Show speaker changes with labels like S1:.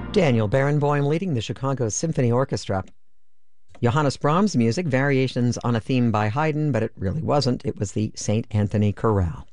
S1: Daniel Barenboim leading the Chicago Symphony Orchestra. Johannes Brahms music, variations on a theme by Haydn, but it really wasn't. It was the St. Anthony Chorale.